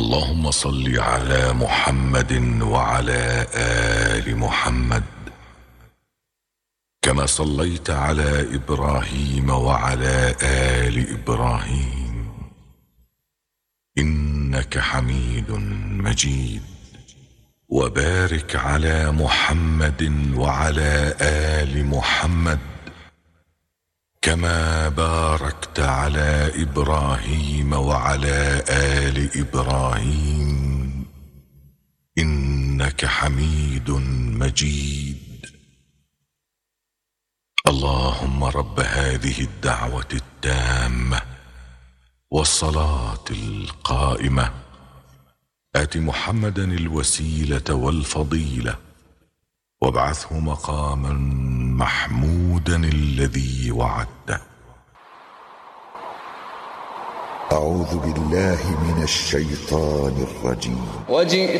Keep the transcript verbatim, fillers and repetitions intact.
اللهم صل على محمد وعلى آل محمد كما صليت على إبراهيم وعلى آل إبراهيم إنك حميد مجيد. وبارك على محمد وعلى آل محمد كما باركت على إبراهيم وعلى آل إبراهيم إنك حميد مجيد. اللهم رب هذه الدعوة التامة والصلاة القائمة آت محمدا الوسيلة والفضيلة وابعثه مقاما محمودا الذي وعدته. أعوذ بالله من الشيطان الرجيم.